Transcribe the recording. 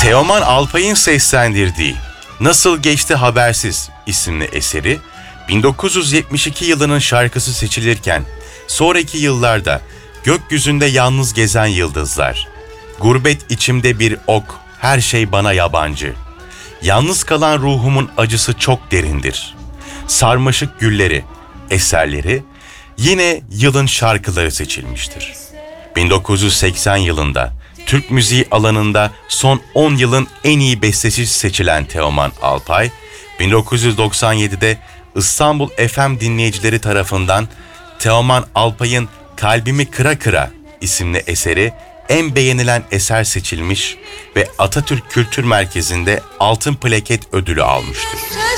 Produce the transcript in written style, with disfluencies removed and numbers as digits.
Teoman Alpay'ın seslendirdiği Nasıl Geçti Habersiz isimli eseri 1972 yılının şarkısı seçilirken sonraki yıllarda Gökyüzünde Yalnız Gezen Yıldızlar, Gurbet içimde bir ok, her şey bana yabancı, Yalnız kalan ruhumun acısı çok derindir, Sarmaşık Gülleri eserleri yine yılın şarkıları seçilmiştir. 1980 yılında Türk müziği alanında son 10 yılın en iyi bestecisi seçilen Teoman Alpay, 1997'de İstanbul FM dinleyicileri tarafından Teoman Alpay'ın Kalbimi Kıra Kıra isimli eseri en beğenilen eser seçilmiş ve Atatürk Kültür Merkezi'nde altın plaket ödülü almıştır.